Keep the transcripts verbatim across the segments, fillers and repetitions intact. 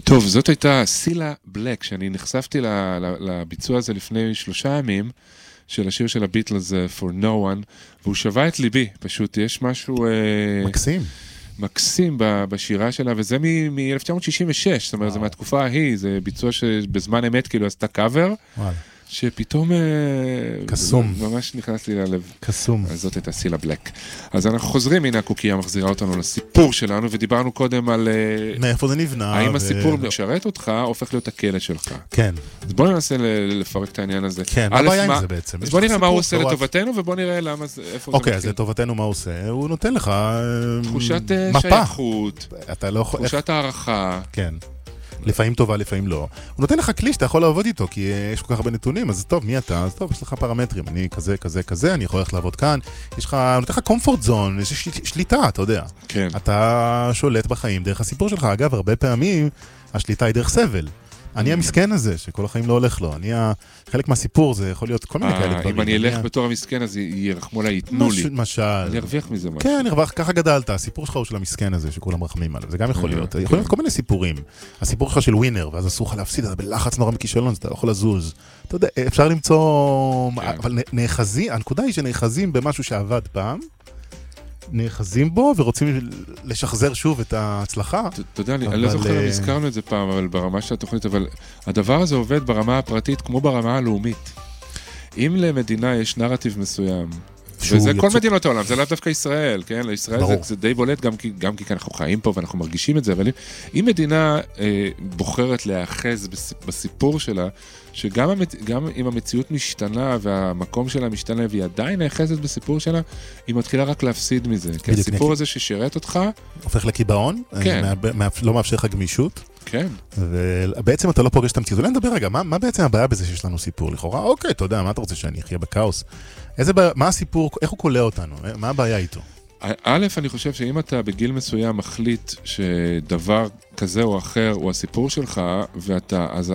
טוב, זאת הייתה סילה בלק, שאני נחשפתי לביצוע הזה לפני שלושה ימים, של השיר של הביטלס, For No One, והוא שווה את ליבי, פשוט יש משהו... מקסים. מקסים בשירה שלה, וזה מ-אלף תשע מאות שישים ושש, זאת אומרת, זה מהתקופה ההיא, זה ביצוע שבזמן אמת כאילו עשתה קאבר, שפתאום... קסום. ממש נכנס לי ללב. קסום. אז זאת הייתה סילה בלק. אז אנחנו חוזרים, הנה הקוקייה מחזירה אותנו לסיפור שלנו, ודיברנו קודם על... מאיפה זה נבנה. האם הסיפור משרת אותך, הופך להיות הכלא שלך. כן. אז בואו ננסה לפרק את העניין הזה. כן, מה הבעיה עם זה בעצם? אז בואו נראה מה הוא עושה לטובתנו, ובואו נראה למה זה... אוקיי, אז לטובתנו מה הוא עושה? הוא נותן לך... תחושת שייכות. אתה לא יכול... תחושת הערכה. כן. לפעמים טובה, לפעמים לא. הוא נותן לך כלי שאתה יכול לעבוד איתו, כי יש כל כך הרבה נתונים, אז טוב, מי אתה? אז טוב, יש לך פרמטרים, אני כזה, כזה, כזה, אני יכול ללכת לעבוד כאן, יש לך, הוא נותן לך קומפורט זון, יש שליטה, אתה יודע. כן. אתה שולט בחיים דרך הסיפור שלך. אגב, הרבה פעמים השליטה היא דרך סבל. אני המסכן הזה, שכל החיים לא הולך לו. אני, חלק מהסיפור זה יכול להיות כל מיני כאלה דברים. אם אני אלך בתור המסכן, אז ירחמו לה, ייתנו לי. משל. אני ארוויח מזה משהו. כן, ארוויח, ככה גדלת. הסיפור שלך הוא של המסכן הזה, שכולם רחמים עליו. זה גם יכול להיות. יכול להיות כל מיני סיפורים. הסיפור שלך של ווינר, ואז אסור לך להפסיד, אתה בלחץ נורא מכישלון, אתה לא יכול לזוז. אתה יודע, אפשר למצוא... אבל נאחזים, הנקודה היא שנאחזים במשהו שעבד פעם, נאחזים בו ורוצים לשחזר שוב את ההצלחה. אתה יודע, אני לא זוכר, הזכרנו את זה פעם, אבל ברמה של התוכנית, אבל הדבר הזה עובד ברמה הפרטית כמו ברמה הלאומית. אם למדינה יש נרטיב מסוים, וזה כל מדינות העולם, זה לא דווקא ישראל, כן? לישראל זה די בולט, גם כי אנחנו חיים פה ואנחנו מרגישים את זה, אבל אם מדינה בוחרת להאחז בסיפור שלה, שגם אם המציאות משתנה והמקום שלה משתנה והיא עדיין נאחזת בסיפור שלה, היא מתחילה רק להפסיד מזה. כי הסיפור הזה ששירת אותך... הופך לקיבעון, לא מאפשר לך גמישות. כן. ובעצם אתה לא פוגש את המציאות. אולי נדבר רגע, מה בעצם הבעיה בזה שיש לנו סיפור? לכאורה, אוקיי, אתה יודע, מה אתה רוצה שאני אחיה בקאוס? איזה בעיה, מה הסיפור, איך הוא קולע אותנו? מה הבעיה איתו? א', אני חושב שאם אתה בגיל מסוים מחליט שדבר כזה או אחר הוא הסיפור שלך, ואתה, אז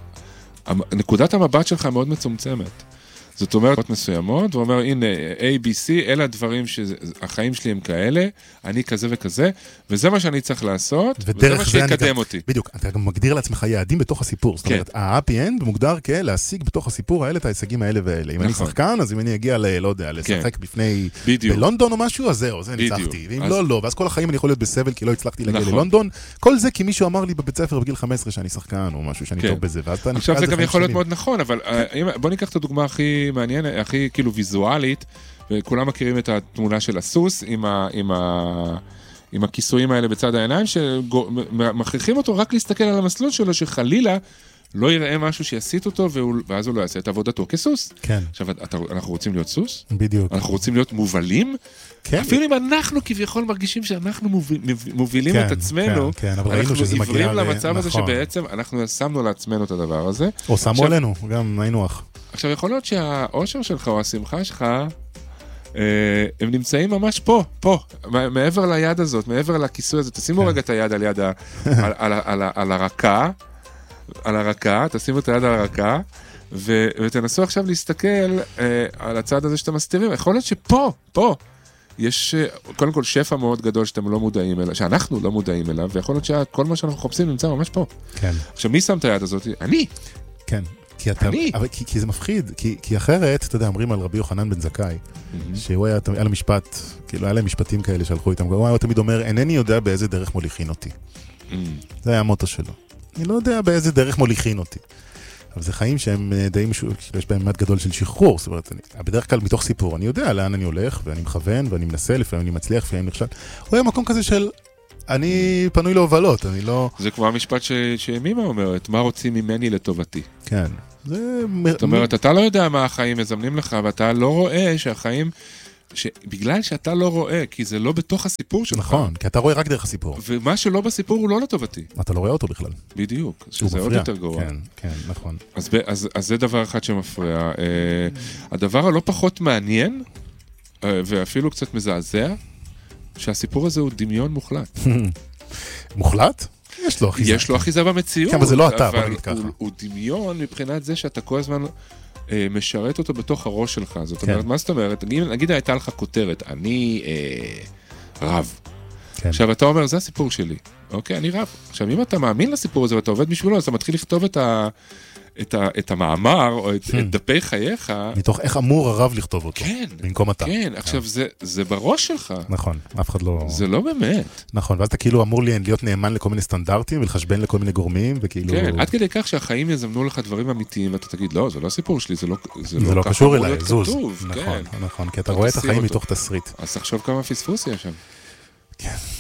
נקודת המבט שלך מאוד מצומצמת. זאת אומרת, מסוימות, ואומר, הנה, A, B, C, אלה הדברים שהחיים שלי הם כאלה, אני כזה וכזה, וזה מה שאני צריך לעשות, וזה מה שיקדם אותי. בדיוק, אתה גם מגדיר לעצמך יעדים בתוך הסיפור. זאת אומרת, ה-happy end מוגדר כלהשיג בתוך הסיפור האלה את ההישגים האלה ואלה. אם אני שחקן, אז אם אני אגיע ל, לא יודע, לשחק בפני, בלונדון או משהו, אז זהו, זה ניצחתי. ואם לא, לא, ואז כל החיים אני יכול להיות בסבל, כי לא הצלחתי להגיע ללונדון. כל זה כי מישהו אמר לי בבית ספר בגיל חמש עשרה שאני שחקן או משהו שאני טוב בזה. עכשיו זה גם יכול להיות מאוד נכון, אבל בוא ניקח את הדוגמה הכי מעניין, הכי כאילו ויזואלית, וכולם מכירים את התמונה של הסוס עם ה, עם ה, עם הכיסויים האלה בצד העיניים, שמכריחים אותו רק להסתכל על המסלול שלו, שחלילה לא יראה משהו שיסיט אותו, ואז הוא לא יעשה את עבודתו כסוס. כן. עכשיו, אנחנו רוצים להיות סוס? בדיוק. אנחנו רוצים להיות מובלים? כן. אפילו אם אנחנו כביכול מרגישים שאנחנו מובילים את עצמנו, אנחנו עיוורים למצב הזה שבעצם אנחנו שמנו לעצמנו את הדבר הזה. או שמו עלינו, גם היינו אח. עכשיו, יכול להיות שהאושר שלך או השמחה שלך, הם נמצאים ממש פה, פה, מעבר ליד הזאת, מעבר לכיסוי הזה. תשימו רגע את היד על יד, על הרקה, על הרקה, תשימו את היד על הרקה, ותנסו עכשיו להסתכל על הצד הזה שאתם מסתירים. יכול להיות שפה, פה, יש קודם כל שפע מאוד גדול שאתם לא מודעים אליו, שאנחנו לא מודעים אליו, ויכול להיות שכל מה שאנחנו חופשים נמצא ממש פה. כן. עכשיו, מי שם את היד הזאת? אני. כן. כי, אתה, אבל, כי, כי זה מפחיד, כי, כי אחרת, אתה יודע, אומרים על רבי יוחנן בן זכאי, mm-hmm. שהוא היה, היה למשפט, כאילו היה להם משפטים כאלה שהלכו איתם, הוא היה תמיד אומר, אינני יודע באיזה דרך מוליכין אותי. Mm-hmm. זה היה המוטו שלו. אני לא יודע באיזה דרך מוליכין אותי. אבל זה חיים שהם די משהו, יש בהם מעט גדול של שחרור, זאת אומרת, אני, בדרך כלל מתוך סיפור, אני יודע לאן אני הולך, ואני מכוון, ואני מנסה, לפעמים אני מצליח, לפעמים נכשל. הוא היה מקום כזה של, אני פנוי להובלות, אני לא... זה כבר המשפט שמימה אומרת, מה רוצים ממני לטובתי? כן. זאת אומרת, אתה לא יודע מה החיים מזמנים לך, ואתה לא רואה שהחיים, בגלל שאתה לא רואה, כי זה לא בתוך הסיפור שלך. נכון, כי אתה רואה רק דרך הסיפור. ומה שלא בסיפור הוא לא לטובתי. אתה לא רואה אותו בכלל. בדיוק, שזה עוד יותר גרוע. כן, כן, נכון. אז, אז, אז זה דבר אחד שמפריע. הדבר הלא פחות מעניין, ואפילו קצת מזעזע, שהסיפור הזה הוא דמיון מוחלט. מוחלט? יש לו אחיזה. יש לו אחיזה במציאות. כן, אבל זה לא אתה, בוא נגיד ככה. הוא, הוא דמיון מבחינת זה שאתה כל הזמן אה, משרת אותו בתוך הראש שלך. זאת כן. אומרת, מה זאת אומרת? נגיד, נגיד הייתה לך כותרת, אני אה, רב. כן. עכשיו אתה אומר, זה הסיפור שלי. אוקיי, אני רב. עכשיו, אם אתה מאמין לסיפור הזה ואתה עובד בשבילו, אז אתה מתחיל לכתוב את ה... את, ה, את המאמר, או את, את דפי חייך. מתוך איך אמור הרב לכתוב אותו. כן. במקום אתה. כן, עכשיו זה, זה בראש שלך. נכון, אף אחד לא... זה לא באמת. נכון, ואז אתה כאילו אמור להיות נאמן לכל מיני סטנדרטים, ולחשבן לכל מיני גורמים, וכאילו... כן, עד כדי כך שהחיים יזמנו לך דברים אמיתיים, ואתה תגיד, לא, זה לא הסיפור שלי, זה לא... זה, זה לא קשור אליי, זוז. כתוב, נכון, כן. נכון, כי אתה רואה את החיים מתוך תסריט. אז תחשוב כמה פספוס יש שם. כן.